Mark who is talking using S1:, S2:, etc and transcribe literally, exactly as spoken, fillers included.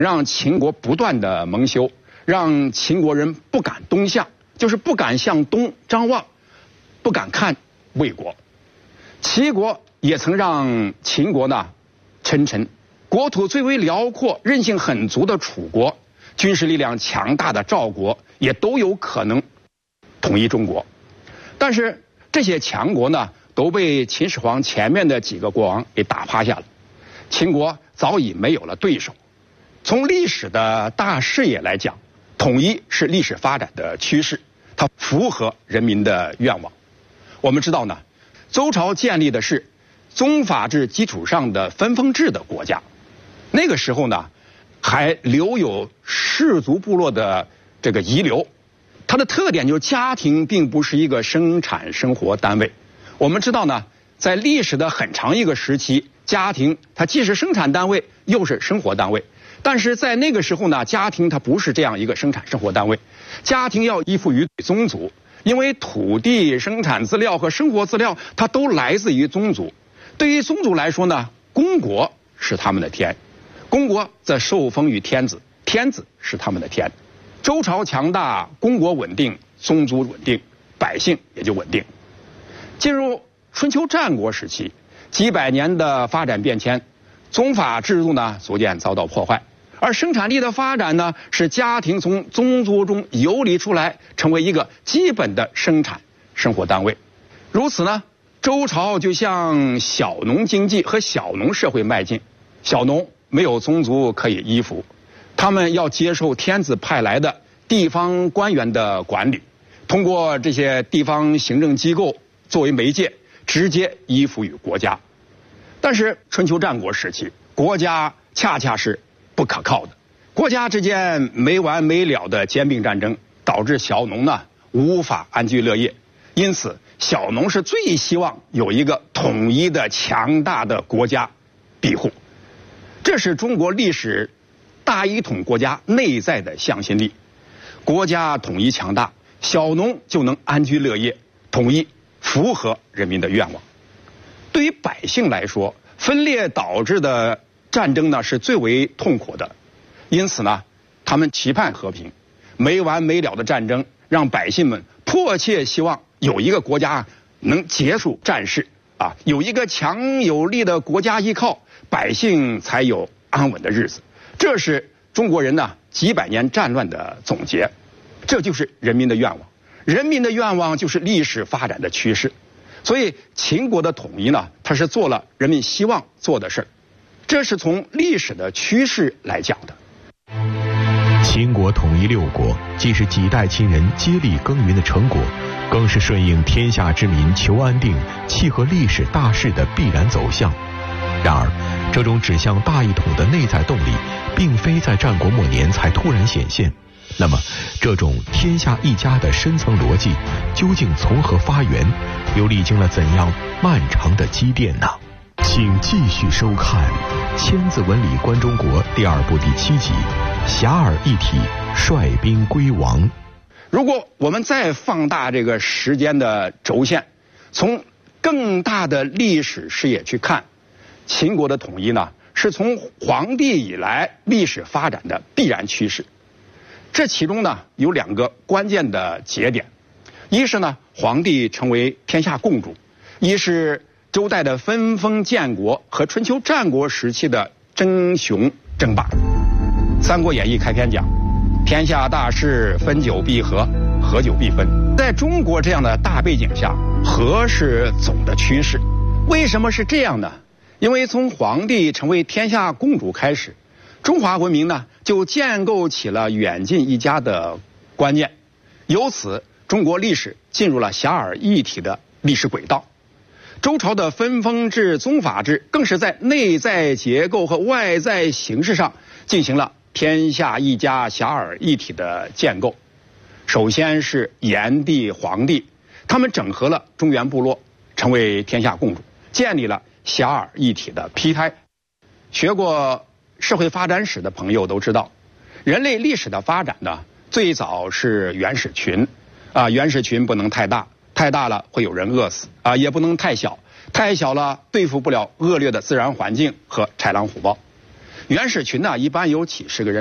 S1: 让秦国不断的蒙羞，让秦国人不敢东向，就是不敢向东张望，不敢看魏国。齐国也曾让秦国呢沉沉，国土最为辽阔、韧性很足的楚国，军事力量强大的赵国，也都有可能统一中国。但是这些强国呢，都被秦始皇前面的几个国王给打趴下了。秦国早已没有了对手。从历史的大视野来讲，统一是历史发展的趋势，它符合人民的愿望。我们知道呢，周朝建立的是宗法制基础上的分封制的国家，那个时候呢，还留有氏族部落的这个遗留。它的特点就是家庭并不是一个生产生活单位。我们知道呢，在历史的很长一个时期，家庭它既是生产单位，又是生活单位。但是在那个时候呢，家庭它不是这样一个生产生活单位，家庭要依附于宗族，因为土地、生产资料和生活资料它都来自于宗族。对于宗族来说呢，公国是他们的天，公国则受封于天子，天子是他们的天。周朝强大，公国稳定，宗族稳定，百姓也就稳定。进入春秋战国时期，几百年的发展变迁，宗法制度呢逐渐遭到破坏，而生产力的发展呢，使家庭从宗族中游离出来，成为一个基本的生产生活单位。如此呢，周朝就向小农经济和小农社会迈进。小农没有宗族可以依附，他们要接受天子派来的地方官员的管理，通过这些地方行政机构作为媒介，直接依附于国家。但是春秋战国时期，国家恰恰是不可靠的，国家之间没完没了的兼并战争，导致小农呢无法安居乐业。因此小农是最希望有一个统一的强大的国家庇护。这是中国历史大一统国家内在的向心力。国家统一强大，小农就能安居乐业，统一符合人民的愿望。对于百姓来说，分裂导致的战争呢是最为痛苦的，因此呢，他们期盼和平。没完没了的战争让百姓们迫切希望有一个国家能结束战事啊，有一个强有力的国家依靠，百姓才有安稳的日子。这是中国人呢几百年战乱的总结，这就是人民的愿望。人民的愿望就是历史发展的趋势。所以秦国的统一呢，它是做了人民希望做的事儿，这是从历史的趋势来讲的。
S2: 秦国统一六国，既是几代秦人接力耕耘的成果，更是顺应天下之民求安定、契合历史大势的必然走向。然而，这种指向大一统的内在动力，并非在战国末年才突然显现。那么，这种天下一家的深层逻辑，究竟从何发源？又历经了怎样漫长的积淀呢？请继续收看《千字文里观中国》第二部第七集《遐迩一体，率兵归王》。
S1: 如果我们再放大这个时间的轴线，从更大的历史视野去看，秦国的统一呢，是从黄帝以来历史发展的必然趋势。这其中呢有两个关键的节点，一是呢黄帝成为天下共主，一是周代的分封建国和春秋战国时期的争雄争霸。三国演义开篇讲，天下大势，分久必合，合久必分。在中国这样的大背景下，和是总的趋势。为什么是这样呢？因为从黄帝成为天下共主开始，中华文明呢就建构起了远近一家的观念，由此中国历史进入了遐迩一体的历史轨道。周朝的分封制、宗法制更是在内在结构和外在形式上进行了天下一家遐迩一体的建构。首先是炎帝、黄帝，他们整合了中原部落，成为天下共主，建立了遐迩一体的胚胎。学过社会发展史的朋友都知道，人类历史的发展呢，最早是原始群，啊，原始群不能太大，太大了会有人饿死，啊，也不能太小，太小了对付不了恶劣的自然环境和豺狼虎豹。 袁氏群呢，一般有几十个人。